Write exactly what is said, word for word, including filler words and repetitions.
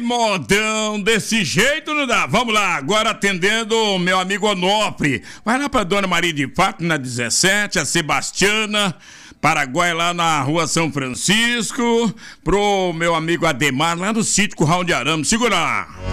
modão, desse jeito não dá. Vamos lá, agora atendendo o meu amigo Onofre. Vai lá pra Dona Maria de Fátima, dezessete, a Sebastiana, Paraguai, lá na rua São Francisco. Pro meu amigo Ademar, lá no sítio Curral de Arame. Segura lá.